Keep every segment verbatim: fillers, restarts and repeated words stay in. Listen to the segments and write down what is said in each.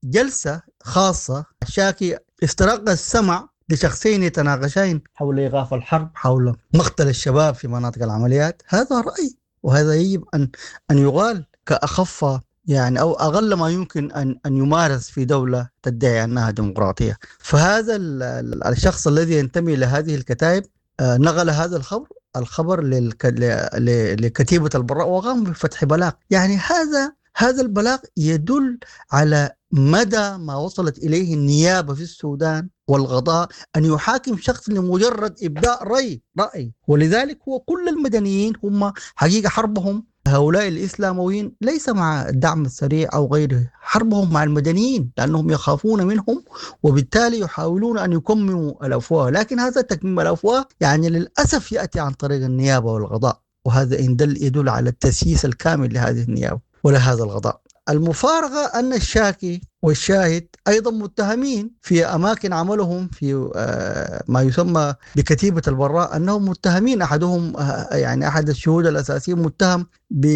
جلسة خاصة الشاكي استرق السمع لشخصين يتناقشين حول إيقاف الحرب، حول مقتل الشباب في مناطق العمليات. هذا رأي، وهذا يجب أن أن يقال كأخف يعني أو أقل ما يمكن أن أن يمارس في دولة تدعي أنها ديمقراطية. فهذا الشخص الذي ينتمي لهذه الكتائب نقل هذا الخبر الخبر لكتيبة البراء وقام بفتح بلاغ. يعني هذا هذا البلاغ يدل على مدى ما وصلت إليه النيابة في السودان والقضاء أن يحاكم شخص لمجرد إبداء رأي رأي ولذلك هو كل المدنيين هم حقيقة حربهم هؤلاء الإسلامويين ليس مع الدعم السريع أو غيره، حربهم مع المدنيين لأنهم يخافون منهم وبالتالي يحاولون أن يكمموا الأفواه. لكن هذا تكميم الأفواه يعني للأسف يأتي عن طريق النيابة والقضاء، وهذا يدل على التسييس الكامل لهذه النيابة ولهذا القضاء. المفارقة أن الشاكي والشاهد أيضا متهمين في أماكن عملهم في ما يسمى بكتيبة البراء، أنهم متهمين أحدهم يعني أحد الشهود الأساسيين متهم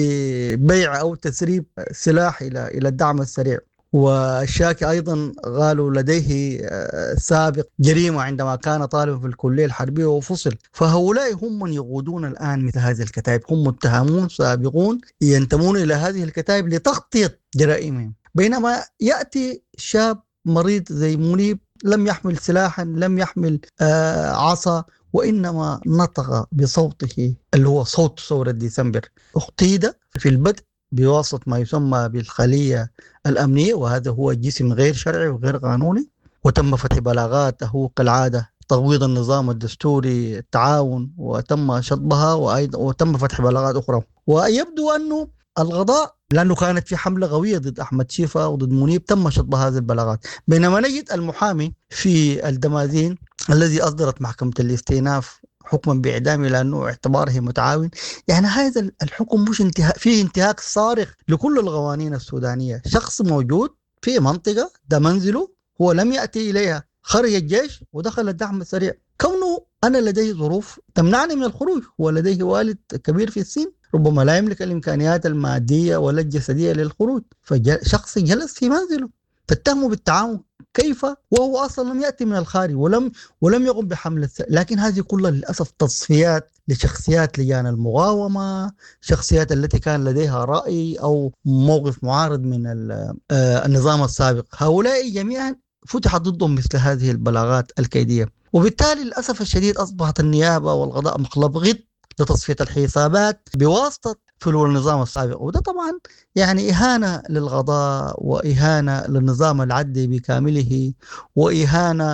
ببيع أو تسريب سلاح إلى إلى الدعم السريع. والشاكي أيضا قالوا لديه سابق جريمة عندما كان طالبا في الكلية الحربية وفصل. فهؤلاء هم من يقودون الآن مثل هذه الكتائب، هم متهمون سابقون ينتمون إلى هذه الكتائب لتغطية جرائمهم. بينما يأتي شاب مريض زي منيب لم يحمل سلاحا، لم يحمل آه عصا، وإنما نطق بصوته اللي هو صوت ثورة ديسمبر. اغتيل في البدء بواسطة ما يسمى بالخلية الأمنية، وهذا هو جسم غير شرعي وغير قانوني، وتم فتح بلاغاته كالعادة تغويض النظام الدستوري التعاون، وتم شطبها وأيضا وتم فتح بلاغات أخرى. ويبدو أنه القضاء لأنه كانت في حملة قوية ضد أحمد شيفا وضد منيب تم شطب هذه البلاغات. بينما نجد المحامي في الدمازين الذي أصدرت محكمة الاستئناف حكما بإعدامه لأنه اعتباره متعاون. يعني هذا الحكم مش انتهاء، فيه انتهاك صارخ لكل القوانين السودانية. شخص موجود في منطقة ده منزله، هو لم يأتي إليها، خرج الجيش ودخل الدعم السريع. كونه أنا لديه ظروف تمنعني من الخروج، هو لديه والد كبير في السن ربما لا يملك الإمكانيات المادية ولا الجسدية للخروج، فشخص جلس في منزله فاتهموا بالتعاون. كيف وهو أصلا لم يأتي من الخارج ولم ولم يقم بحملة. لكن هذه كلها للأسف تصفيات لشخصيات لجان المقاومة، شخصيات التي كان لديها رأي أو موقف معارض من النظام السابق. هؤلاء جميعا فتح ضدهم مثل هذه البلاغات الكيدية، وبالتالي للأسف الشديد أصبحت النيابة والقضاء مخلب غط لتصفية الحسابات بواسطة فلول النظام السابق. وده طبعا يعني إهانة للقضاء وإهانة للنظام العدلي بكامله وإهانة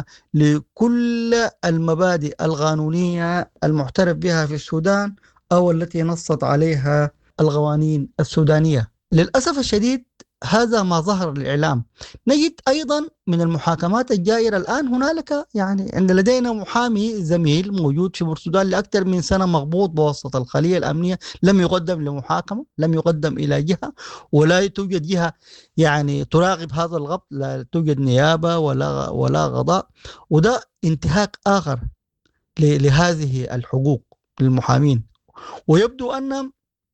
لكل المبادئ القانونية المعترف بها في السودان أو التي نصت عليها القوانين السودانية. للأسف الشديد هذا ما ظهر الإعلام. نجد أيضا من المحاكمات الجائرة الآن هنالك يعني عند لدينا محامي زميل موجود في بورسودان لأكثر من سنة مغبوط بواسطة الخلية الأمنية، لم يقدم لمحاكمة، لم يقدم إلى جهة، ولا توجد جهة يعني تراقب هذا الغبط، لا توجد نيابة ولا ولا قضاء. وده انتهاك آخر لهذه الحقوق للمحامين. ويبدو أن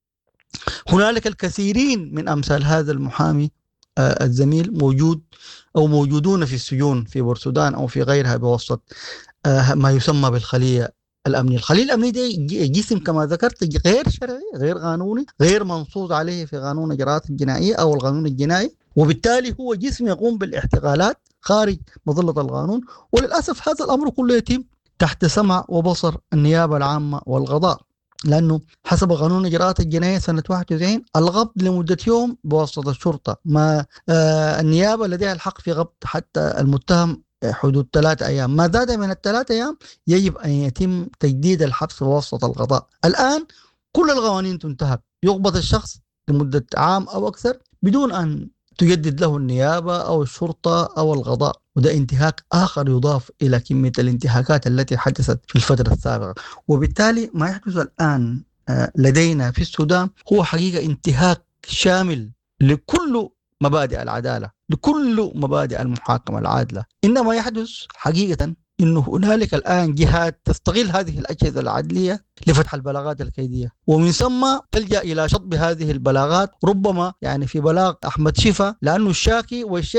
هنالك الكثيرين من أمثال هذا المحامي آه الزميل موجود أو موجودون في السجون في بورسودان أو في غيرها بواسطة آه ما يسمى بالخلية الأمنية. الخلية الأمنية دي جسم كما ذكرت غير شرعي، غير قانوني، غير منصوص عليه في قانون الإجراءات الجنائية أو القانون الجنائي، وبالتالي هو جسم يقوم بالاحتقالات خارج مظلة القانون. وللأسف هذا الأمر كله يتم تحت سمع وبصر النيابة العامة والقضاء، لأنه حسب قانون الإجراءات الجنائية سنة واحد وتسعين القبض لمدة يوم بواسطة الشرطة، ما آه النيابة لديها الحق في قبض حتى المتهم حدود ثلاثة أيام، ما زاد من الثلاثة أيام يجب أن يتم تجديد الحبس بواسطة القضاء. الآن كل القوانين تنتهك، يقبض الشخص لمدة عام أو أكثر بدون أن تجدد له النيابة أو الشرطة أو القضاء، وده انتهاك آخر يضاف إلى كمية الانتهاكات التي حدثت في الفترة السابقة. وبالتالي ما يحدث الآن لدينا في السودان هو حقيقة انتهاك شامل لكل مبادئ العدالة، لكل مبادئ المحاكمة العادلة. إنما يحدث حقيقة إنه هنالك الآن جهات تستغل هذه الأجهزة العدلية لفتح البلاغات الكيدية، ومن ثم تلجأ إلى شطب هذه البلاغات. ربما يعني في بلاغ أحمد شيفا لأنه الشاكي والشيخ